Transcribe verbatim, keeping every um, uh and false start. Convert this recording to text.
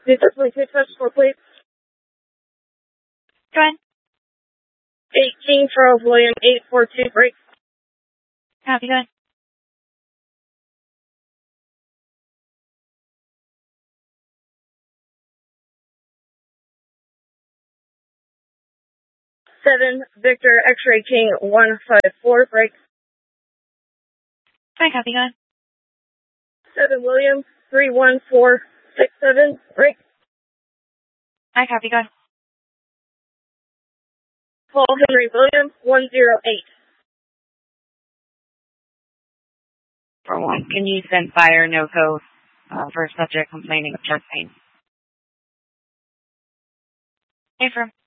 Definitely take touch for please. Go ahead. eighteen Charles William eight four two break. Copy, go ahead. seven Victor X-ray King one five four break. Hi, copy, go ahead. seven William three one four six seven break. Hi, copy, go ahead. Paul Henry William one zero eight. For one, can you send fire no code uh, for subject complaining of chest pain? Affirm.